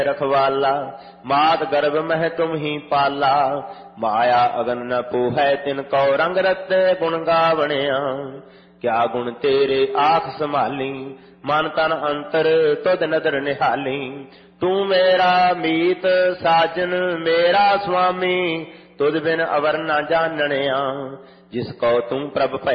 रखवाला, मात गर्भ मह तुम ही पाला। माया अगन न पूहै तिन कौ रंग रते गुण गावणिया। क्या गुण तेरे आख संभाली, मन तन अंतर तुद नदर निहाली। तू मेरा मीत साजन मेरा स्वामी, तुद बिन अवर न जानणिया। जिसको तू प्रभ